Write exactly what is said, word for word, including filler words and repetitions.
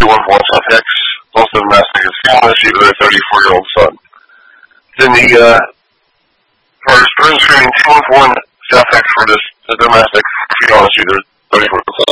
one for one South X, also domestic, is female issue with their thirty-four-year-old son. Then the, uh, for person screening two one for one South X for this, the domestic female issue, their thirty-four-year-old son.